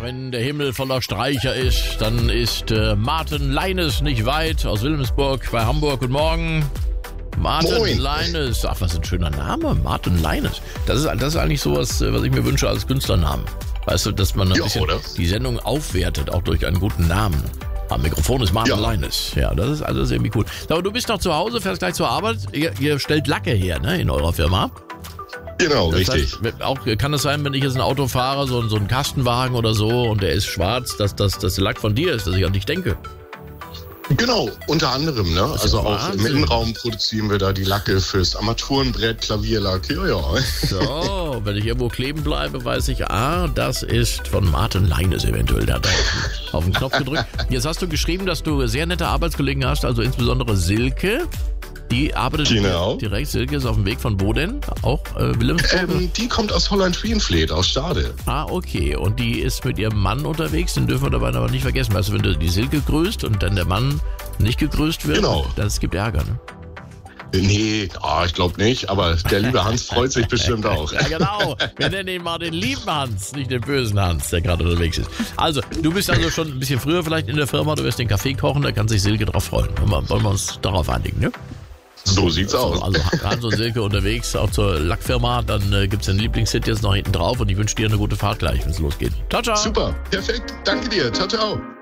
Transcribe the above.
wenn der Himmel voller Streicher ist, dann ist Martin Leines nicht weit aus Wilhelmsburg bei Hamburg. Guten Morgen. Martin Moin. Leines. Ach, was ein schöner Name. Martin Leines. Das ist eigentlich sowas, was ich mir wünsche als Künstlernamen. Weißt du, dass man ein bisschen die Sendung aufwertet, auch durch einen guten Namen. Am Mikrofon ist Martin Leines. Ja, das ist irgendwie cool. Aber du bist noch zu Hause, fährst gleich zur Arbeit. Ihr stellt Lacke her, ne, in eurer Firma. Genau, Das richtig. heißt, auch kann es sein, wenn ich jetzt ein Auto fahre, so einen Kastenwagen oder so, und der ist schwarz, dass das der Lack von dir ist, dass ich an dich denke. Genau, unter anderem, ne? Also auch im Innenraum produzieren wir da die Lacke fürs Armaturenbrett, Klavierlack, ja. So, wenn ich irgendwo kleben bleibe, weiß ich, das ist von Martin Leines eventuell. Der hat auf den Knopf gedrückt. Jetzt hast du geschrieben, dass du sehr nette Arbeitskollegen hast, also insbesondere Silke. Die arbeitet direkt. Silke ist auf dem Weg von wo denn? Auch Wilhelmsburg? Die kommt aus Holland-Wienfleet, aus Stade. Okay. Und die ist mit ihrem Mann unterwegs, den dürfen wir dabei aber nicht vergessen. Weißt du, wenn du die Silke grüßt und dann der Mann nicht gegrüßt wird, das gibt Ärger, ne? Nee, ich glaube nicht, aber der liebe Hans freut sich bestimmt auch. Ja, genau. Wir nennen ihn mal den lieben Hans, nicht den bösen Hans, der gerade unterwegs ist. Also, du bist also schon ein bisschen früher vielleicht in der Firma, du wirst den Kaffee kochen, da kann sich Silke drauf freuen. Wollen wir uns darauf einigen, ne? So sieht's aus. Also Hans und Silke unterwegs, auch zur Lackfirma, dann gibt's den Lieblingshit jetzt noch hinten drauf und ich wünsche dir eine gute Fahrt gleich, wenn es losgeht. Ciao, ciao. Super, perfekt. Danke dir. Ciao, ciao.